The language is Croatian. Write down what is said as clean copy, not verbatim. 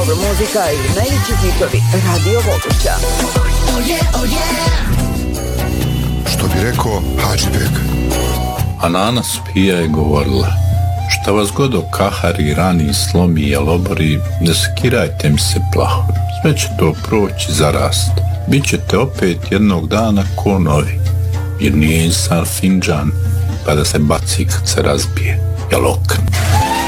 Dobro muzika i najveći hitovi Radio Voluća. Što bi rekao Hadžibek. A Nana Spija je govorila: šta vas god okahari, rani, slomi i obori, ne skirajte mi se plaho. Sve će to proći, zarast. Bićete opet jednog dana ko novi. Jer nije insan finđan, pa da se baci kad se razbije. Jel ok?